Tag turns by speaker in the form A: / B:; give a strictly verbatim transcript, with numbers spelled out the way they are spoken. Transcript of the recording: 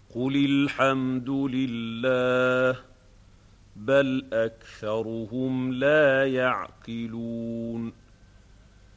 A: قُلِ الْحَمْدُ لِلَّهِ ۚ بَلْ أَكْثَرُهُمْ لَا يَعْقِلُونَ